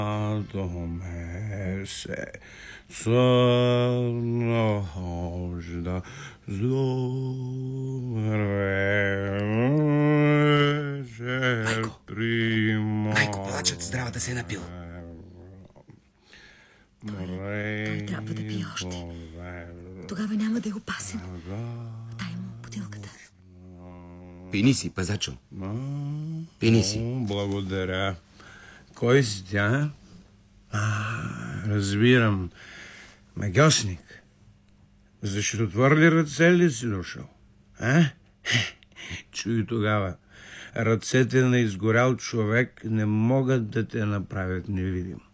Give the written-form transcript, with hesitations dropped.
ме се сънахожда с добър вечер при Майко, плачът, здрава да се е напил. Той трябва да пие още. Тогава няма да е опасен. Дай му бутилката. Пини си, пазачо. Пини си. Благодаря. Кой си тя? Разбирам. Магьосник. За щитотворни ръце ли си дошъл? Чуй тогава. Ръцете на изгорял човек не могат да те направят невидим.